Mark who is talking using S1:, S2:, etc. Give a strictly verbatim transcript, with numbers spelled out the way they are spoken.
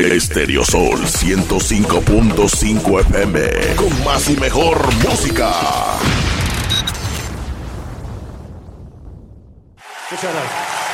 S1: Estéreo Sol ciento cinco punto cinco F M, con más y mejor música.
S2: Muchas gracias.